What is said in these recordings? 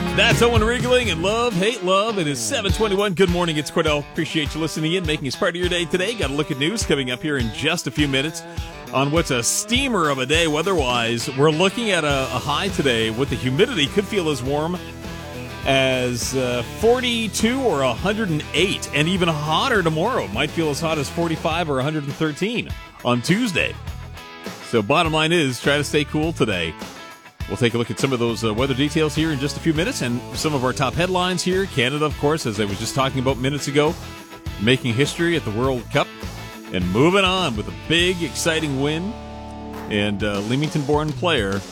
That's Owen Riegling and Love, Hate Love. It is 7:21. Good morning. It's Cordell. Appreciate you listening in, making us part of your day today. Got a look at news coming up here in just a few minutes on what's a steamer of a day weather-wise. We're looking at a high today with the humidity. Could feel as warm as 42 or 108, and even hotter tomorrow. Might feel as hot as 45 or 113 on Tuesday. So bottom line is, try to stay cool today. We'll take a look at some of those weather details here in just a few minutes, and some of our top headlines here. Canada, of course, as I was just talking about minutes ago, making history at the World Cup and moving on with a big, exciting win. And Leamington-born player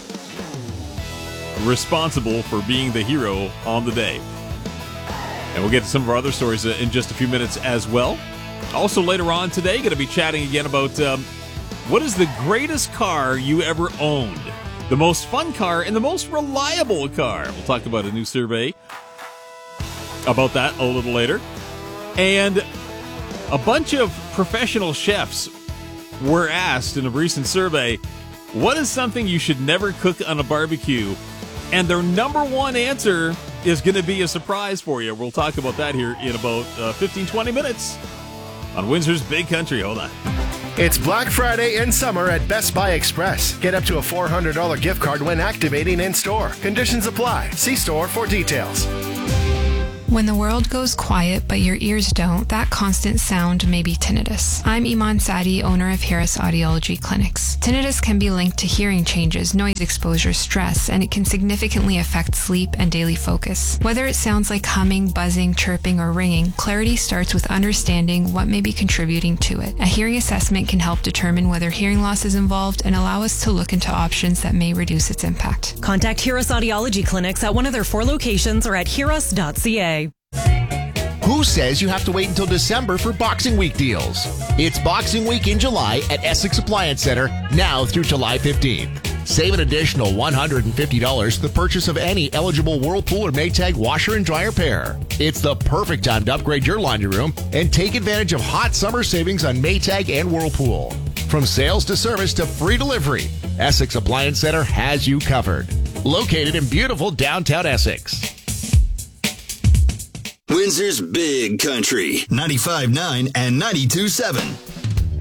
responsible for being the hero on the day. And we'll get to some of our other stories in just a few minutes as well. Also later on today, going to be chatting again about what is the greatest car you ever owned? The most fun car and the most reliable car. We'll talk about a new survey about that a little later. And a bunch of professional chefs were asked in a recent survey, what is something you should never cook on a barbecue? And their number one answer is going to be a surprise for you. We'll talk about that here in about 15, 20 minutes on Windsor's Big Country. Hold on. It's Black Friday in summer at Best Buy Express. Get up to a $400 gift card when activating in-store. Conditions apply. See store for details. When the world goes quiet but your ears don't, that constant sound may be tinnitus. I'm Iman Sadi, owner of Harris Audiology Clinics. Tinnitus can be linked to hearing changes, noise exposure, stress, and it can significantly affect sleep and daily focus. Whether it sounds like humming, buzzing, chirping, or ringing, clarity starts with understanding what may be contributing to it. A hearing assessment can help determine whether hearing loss is involved and allow us to look into options that may reduce its impact. Contact Harris Audiology Clinics at one of their 4 locations or at hearus.ca. Who says you have to wait until December for Boxing Week deals? It's Boxing Week in July at Essex Appliance Center, now through July 15th. Save an additional $150 for the purchase of any eligible Whirlpool or Maytag washer and dryer pair. It's the perfect time to upgrade your laundry room and take advantage of hot summer savings on Maytag and Whirlpool. From sales to service to free delivery, Essex Appliance Center has you covered. Located in beautiful downtown Essex. Windsor's Big Country, 95.9 and 92.7.